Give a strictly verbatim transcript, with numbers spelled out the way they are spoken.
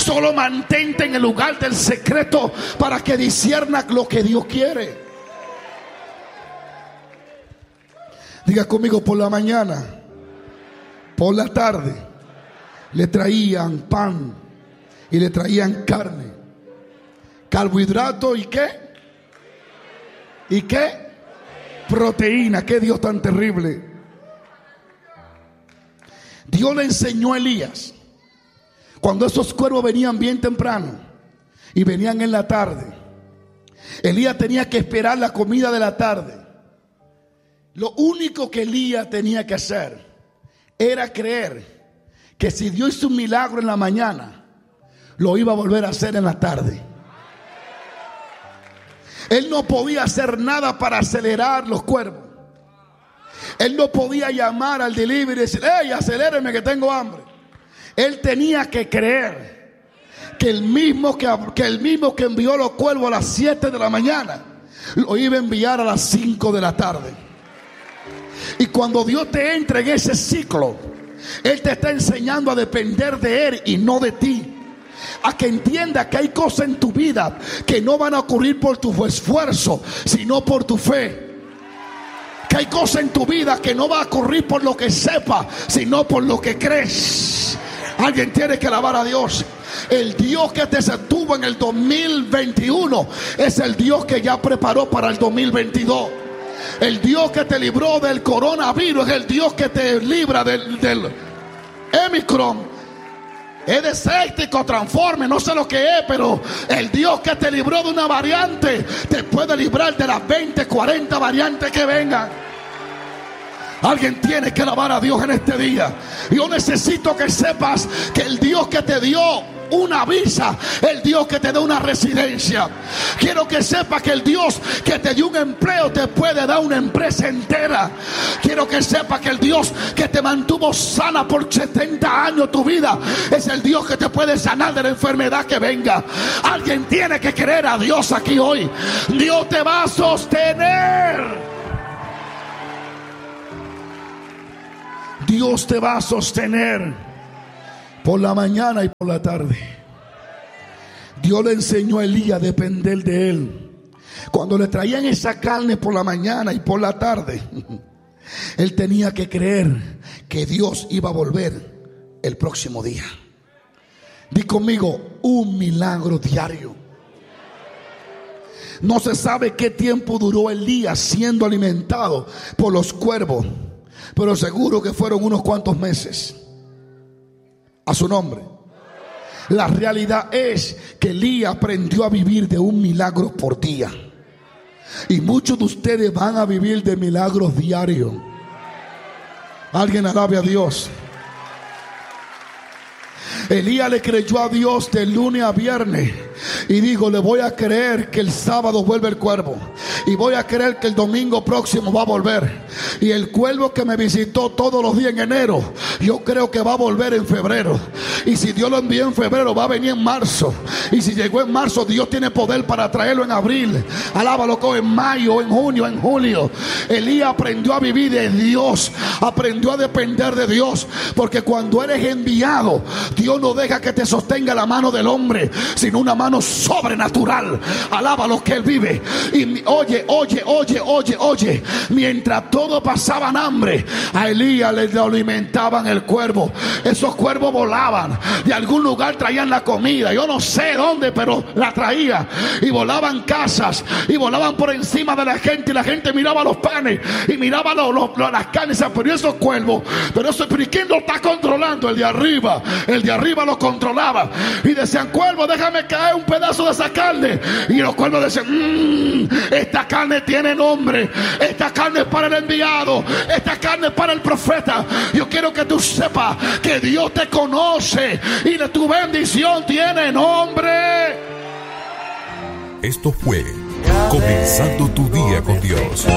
Solo mantente en el lugar del secreto para que discierna lo que Dios quiere. Diga conmigo: por la mañana, por la tarde, le traían pan y le traían carne, carbohidrato y qué, y qué, proteína. Qué Dios tan terrible. Dios le enseñó a Elías, cuando esos cuervos venían bien temprano y venían en la tarde, Elías tenía que esperar la comida de la tarde. Lo único que Elías tenía que hacer era creer que si Dios hizo un milagro en la mañana, lo iba a volver a hacer en la tarde. Él no podía hacer nada para acelerar los cuervos. Él no podía llamar al delivery y decir: hey, aceléreme que tengo hambre. Él tenía que creer que el mismo que, que el mismo que envió los cuervos a las siete de la mañana, lo iba a enviar a las cinco de la tarde. Y cuando Dios te entra en ese ciclo, Él te está enseñando a depender de Él y no de ti. A que entienda que hay cosas en tu vida que no van a ocurrir por tu esfuerzo, sino por tu fe. Que hay cosas en tu vida que no va a ocurrir por lo que sepa, sino por lo que crees. Alguien tiene que alabar a Dios. El Dios que te sostuvo en el dos mil veintiuno es el Dios que ya preparó para el dos mil veintidós. El Dios que te libró del coronavirus es el Dios que te libra del, del Omicron. Es desértico, transforme, no sé lo que es, pero el Dios que te libró de una variante te puede librar de las veinte, cuarenta variantes que vengan. Alguien tiene que alabar a Dios en este día. Yo necesito que sepas que el Dios que te dio una visa, el Dios que te da una residencia. Quiero que sepas que el Dios que te dio un empleo te puede dar una empresa entera. Quiero que sepas que el Dios que te mantuvo sana por setenta años tu vida es el Dios que te puede sanar de la enfermedad que venga. Alguien tiene que creer a Dios aquí hoy. Dios te va a sostener. Dios te va a sostener por la mañana y por la tarde. Dios le enseñó a Elías a depender de él. Cuando le traían esa carne por la mañana y por la tarde, él tenía que creer que Dios iba a volver el próximo día. Di conmigo: un milagro diario. No se sabe qué tiempo duró Elías siendo alimentado por los cuervos, pero seguro que fueron unos cuantos meses. A su nombre. La realidad es que Elías aprendió a vivir de un milagro por día. Y muchos de ustedes van a vivir de milagros diarios. Alguien alabe a Dios. Elías le creyó a Dios de lunes a viernes y dijo: le voy a creer que el sábado vuelve el cuervo, y voy a creer que el domingo próximo va a volver, y el cuervo que me visitó todos los días en enero, yo creo que va a volver en febrero, y si Dios lo envió en febrero, va a venir en marzo, y si llegó en marzo, Dios tiene poder para traerlo en abril, alábalo, en mayo, en junio, en julio. Elías aprendió a vivir de Dios, aprendió a depender de Dios, porque cuando eres enviado, Dios no deja que te sostenga la mano del hombre, sino una mano sobrenatural. Alaba lo que él vive. Y oye, oye, oye, oye, oye, mientras todos pasaban hambre, a Elías le alimentaban el cuervo. Esos cuervos volaban, de algún lugar traían la comida, yo no sé dónde, pero la traían, y volaban casas, y volaban por encima de la gente, y la gente miraba los panes, y miraba los, los, las carnes, pero esos cuervos, pero eso, pero ¿quién lo está controlando? El de arriba. El de arriba lo controlaba, y decían: cuervo, déjame caer un pedazo de esa carne. Y los cuervos decían: mmm, esta carne tiene nombre, esta carne es para el enviado, esta carne es para el profeta. Yo quiero que tú sepas que Dios te conoce y de tu bendición tiene nombre. Esto fue Comenzando tu Día con Dios.